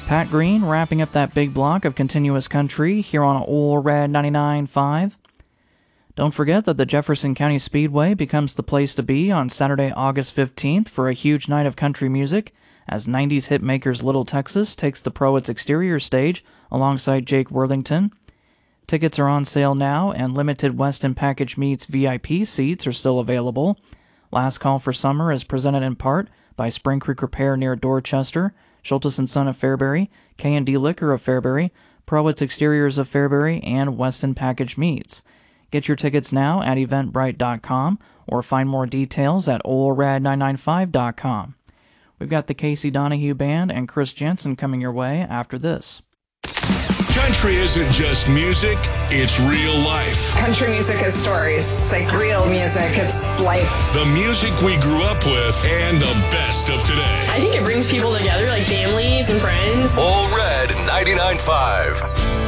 Pat Green wrapping up that big block of continuous country here on Ole Red 99.5. Don't forget that the Jefferson County Speedway becomes the place to be on Saturday, August 15th for a huge night of country music as 90s hitmakers Little Texas takes the Pro its exterior stage alongside Jake Worthington. Tickets are on sale now, and limited Weston Package Meats VIP seats are still available. Last Call for Summer is presented in part by Spring Creek Repair near Dorchester, Schultes & Son of Fairbury, K&D Liquor of Fairbury, Pro its Exteriors of Fairbury, and Weston Package Meats. Get your tickets now at eventbrite.com or find more details at olrad995.com. We've got the Casey Donahue Band and Chris Jensen coming your way after this. Country isn't just music, it's real life. Country music is stories. It's like real music. It's life. The music we grew up with and the best of today. I think it brings people together, like families and friends. Ole Red 99.5.